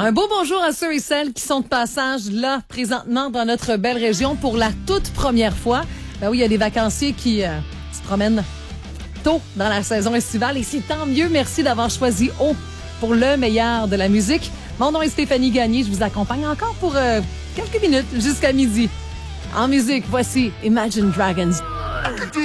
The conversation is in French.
Un beau bonjour à ceux et celles qui sont de passage là, présentement, dans notre belle région pour la toute première fois. Ben oui, il y a des vacanciers qui se promènent tôt dans la saison estivale et c'est tant mieux. Merci d'avoir choisi haut pour le meilleur de la musique. Mon nom est Stéphanie Gagné. Je vous accompagne encore pour quelques minutes jusqu'à midi. En musique, voici Imagine Dragons.